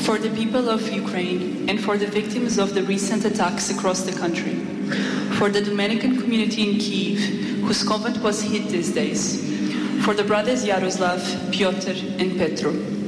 for the people of Ukraine and for the victims of the recent attacks across the country, for the Dominican community in Kyiv, whose convent was hit these days, for the brothers Yaroslav, Piotr, and Petro.